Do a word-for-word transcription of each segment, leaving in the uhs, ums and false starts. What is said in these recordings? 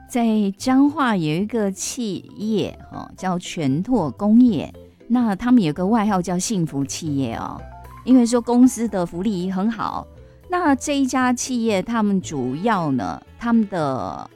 在彰化有一个企业、哦、叫全拓工业，那他们有个外号叫幸福企业哦，因为说公司的福利很好。那这一家企业他们主要呢，他们的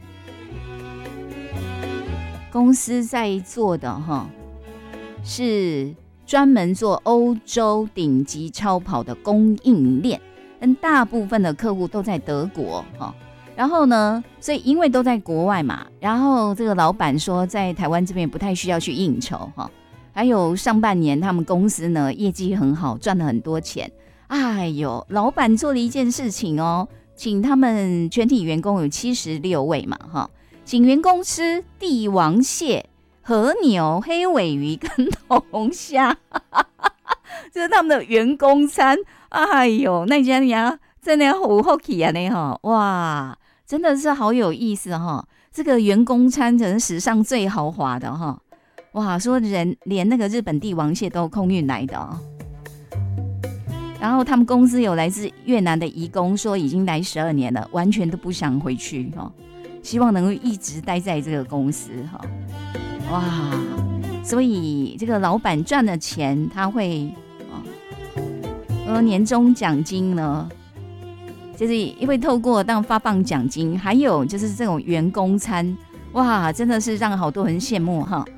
公司在做的哈，是专门做欧洲顶级超跑的供应链，但大部分的客户都在德国哈。然后呢，所以因为都在国外嘛，然后这个老板说在台湾这边不太需要去应酬哈。还有上半年他们公司呢业绩很好，赚了很多钱。哎呦，老板做了一件事情哦，请他们全体员工有七十六位嘛哈，请员工吃帝王蟹、和牛、黑尾鱼跟龙虾，这是他们的员工餐。哎呦，那家呀真的好好奇啊呢哈，哇，真的是好有意思哈！这个员工餐真是史上最豪华的哈，哇，说人连那个日本帝王蟹都空运来的哦。然后他们公司有来自越南的移工，说已经来十二年了，完全都不想回去哈，希望能够一直待在这个公司哈。哇，所以这个老板赚了钱，他会啊，呃，年终奖金呢，就是因为透过当发放奖金，还有就是这种员工餐，哇，真的是让好多人羡慕哈。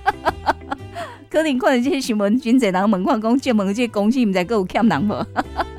可能看到这些新闻，真侪人问看讲，这问这公司唔知还有欠人无？